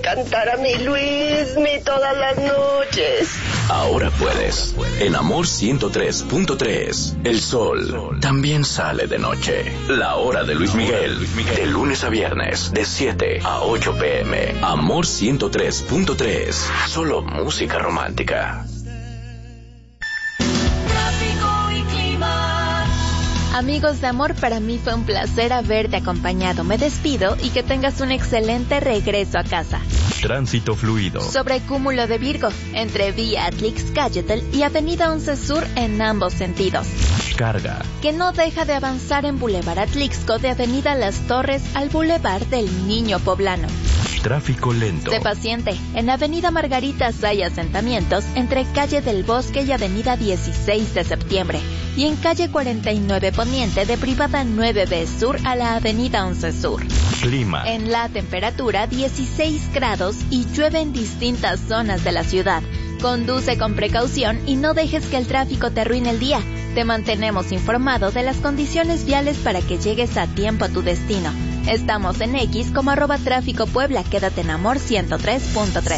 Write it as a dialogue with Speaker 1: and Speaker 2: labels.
Speaker 1: cantar a mi Luismi todas las noches.
Speaker 2: Ahora puedes. En Amor 103.3, el sol también sale de noche. La hora de Luis Miguel, de lunes a viernes, de 7 a 8 p.m. Amor 103.3, solo música romántica.
Speaker 3: Amigos de Amor, para mí fue un placer haberte acompañado. Me despido y que tengas un excelente regreso a casa.
Speaker 4: Tránsito fluido.
Speaker 3: Sobre Cúmulo de Virgo, entre Vía Atlix-Cayetel y Avenida 11 Sur en ambos sentidos.
Speaker 4: Carga.
Speaker 3: Que no deja de avanzar en Boulevard Atlixco de Avenida Las Torres al Boulevard del Niño Poblano.
Speaker 4: Tráfico lento.
Speaker 3: Sé paciente. En Avenida Margaritas hay asentamientos entre Calle del Bosque y Avenida 16 de Septiembre. Y en Calle 49 Poniente de Privada 9B Sur a la Avenida 11 Sur.
Speaker 4: Clima.
Speaker 3: En la temperatura 16 grados y llueve en distintas zonas de la ciudad. Conduce con precaución y no dejes que el tráfico te arruine el día. Te mantenemos informado de las condiciones viales para que llegues a tiempo a tu destino. Estamos en X como @tráfico Puebla. Quédate en Amor 103.3.